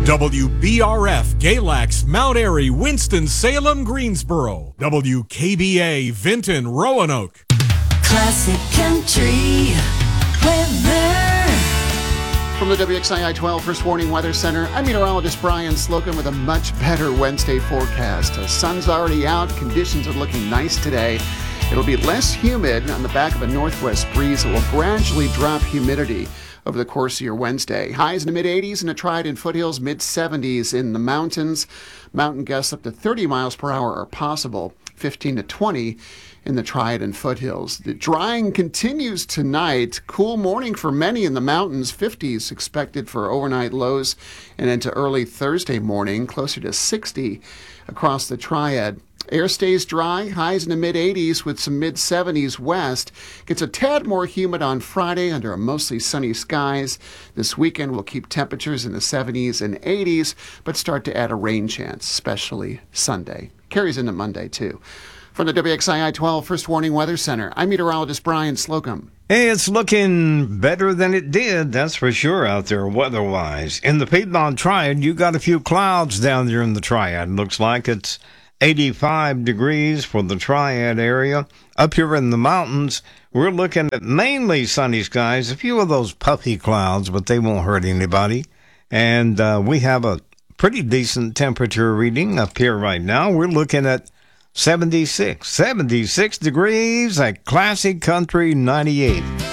WBRF, Galax, Mount Airy, Winston-Salem, Greensboro. WKBA, Vinton, Roanoke. Classic Country weather. From the WXII 12 First Warning Weather Center, I'm meteorologist Brian Slocum with a much better Wednesday forecast. The sun's already out. Conditions are looking nice today. It'll be less humid on the back of a northwest breeze that will gradually drop humidity over the course of your Wednesday. Highs in the mid-80s in the Triad and foothills, mid-70s in the mountains. Mountain gusts up to 30 miles per hour are possible, 15 to 20 in the Triad and foothills. The drying continues tonight. Cool morning for many in the mountains. 50s expected for overnight lows and into early Thursday morning, closer to 60 across the Triad. Air stays dry, highs in the mid-80s with some mid-70s west. Gets a tad more humid on Friday under a mostly sunny skies. This weekend will keep temperatures in the 70s and 80s, but start to add a rain chance, especially Sunday. Carries into Monday, too. From the WXII 12 First Warning Weather Center, I'm meteorologist Brian Slocum. Hey, it's looking better than it did, that's for sure, out there weather-wise. In the Piedmont Triad, you got a few clouds down there in the Triad. Looks like it's 85 degrees for the Triad area. Up here in the mountains, we're looking at mainly sunny skies, a few of those puffy clouds, but they won't hurt anybody. And we have a pretty decent temperature reading up here right now. We're looking at 76 degrees at Classic Country 98.